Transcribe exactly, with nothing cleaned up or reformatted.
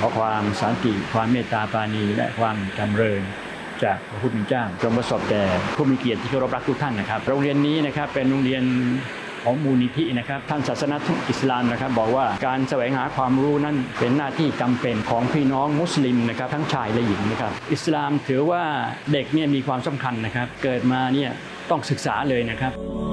อความสันติความเมตตาปราณีและความจำเริญจากพระผู้เป็นเจ้าจงประสบแก่ผู้มีเกียรติที่เคารพรักทุกท่านนะครับโรงเรียนนี้นะครับเป็นโรงเรียนของมูลนิธินะครับท่านศาสนทูตอิสลามนะครับบอกว่าการแสวงหาความรู้นั้นเป็นหน้าที่จำเป็นของพี่น้องมุสลิมนะครับทั้งชายและหญิงนะครับอิสลามถือว่าเด็กเนี่ยมีความสำคัญนะครับเกิดมาเนี่ยต้องศึกษาเลยนะครับ